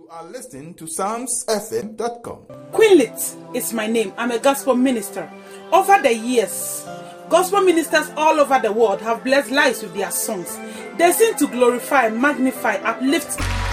You are listening to PsalmsFM.com. Queenlit is my name. I'm a gospel minister. Over the years, gospel ministers all over the world have blessed lives with their songs. They sing to glorify, magnify, uplift,